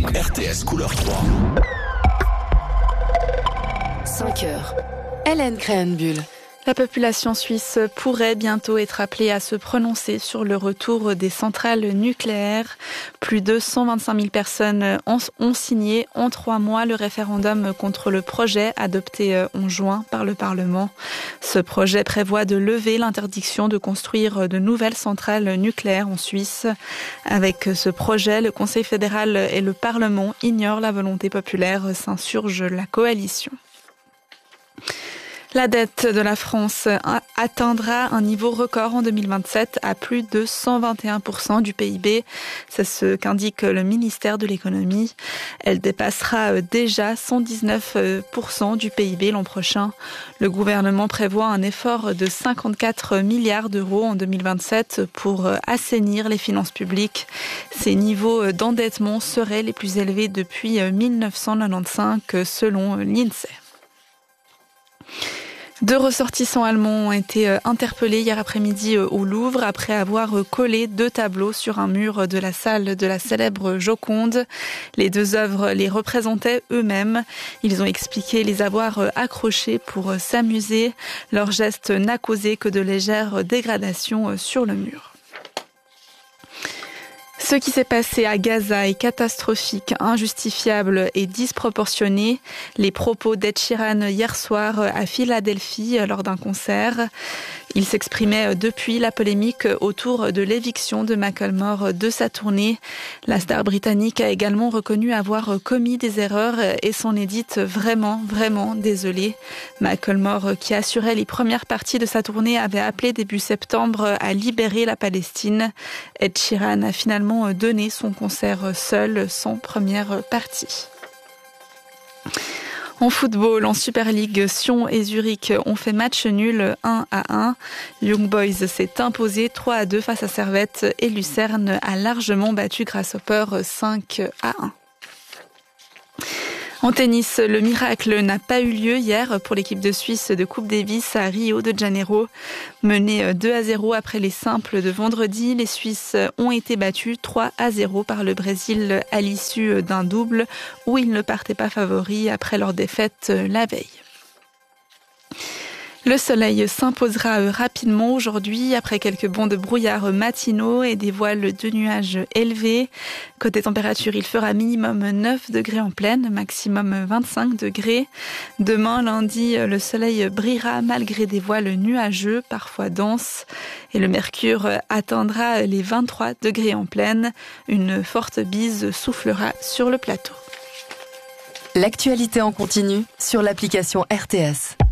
RTS couleur 3. 5 heures. Hélène Créhenbuhl. La population suisse pourrait bientôt être appelée à se prononcer sur le retour des centrales nucléaires. Plus de 125 000 personnes ont signé en 3 mois le référendum contre le projet adopté en juin par le Parlement. Ce projet prévoit de lever l'interdiction de construire de nouvelles centrales nucléaires en Suisse. Avec ce projet, le Conseil fédéral et le Parlement ignorent la volonté populaire, s'insurge la coalition. La dette de la France atteindra un niveau record en 2027 à plus de 121% du PIB. C'est ce qu'indique le ministère de l'économie. Elle dépassera déjà 119% du PIB l'an prochain. Le gouvernement prévoit un effort de 54 milliards d'euros en 2027 pour assainir les finances publiques. Ces niveaux d'endettement seraient les plus élevés depuis 1995 selon l'INSEE. 2 ressortissants allemands ont été interpellés hier après-midi au Louvre après avoir collé 2 tableaux sur un mur de la salle de la célèbre Joconde. Les 2 œuvres les représentaient eux-mêmes. Ils ont expliqué les avoir accrochés pour s'amuser. Leur geste n'a causé que de légères dégradations sur le mur. Ce qui s'est passé à Gaza est catastrophique, injustifiable et disproportionné. Les propos d'Ed Sheeran hier soir à Philadelphie lors d'un concert. Il s'exprimait depuis la polémique autour de l'éviction de Macklemore de sa tournée. La star britannique a également reconnu avoir commis des erreurs et s'en est dite vraiment désolée. Macklemore, qui assurait les premières parties de sa tournée, avait appelé début septembre à libérer la Palestine. Ed Sheeran a finalement donné son concert seul, sans première partie. En football, en Super League, Sion et Zurich ont fait match nul 1-1. Young Boys s'est imposé 3-2 face à Servette et Lucerne a largement battu Grasshopper 5-1. En tennis, le miracle n'a pas eu lieu hier pour l'équipe de Suisse de Coupe Davis à Rio de Janeiro. Menés 2-0 après les simples de vendredi, les Suisses ont été battus 3-0 par le Brésil à l'issue d'un double où ils ne partaient pas favoris après leur défaite la veille. Le soleil s'imposera rapidement aujourd'hui après quelques bancs de brouillard matinaux et des voiles de nuages élevés. Côté température, il fera minimum 9 degrés en plaine, maximum 25 degrés. Demain, lundi, le soleil brillera malgré des voiles nuageux, parfois denses. Et le mercure atteindra les 23 degrés en plaine. Une forte bise soufflera sur le plateau. L'actualité en continu sur l'application RTS.